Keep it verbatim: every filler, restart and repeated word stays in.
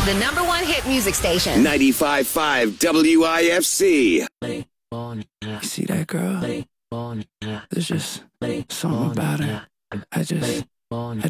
The number one hit music station. ninety-five point five W I F C. You see that girl? There's just something about her. I just...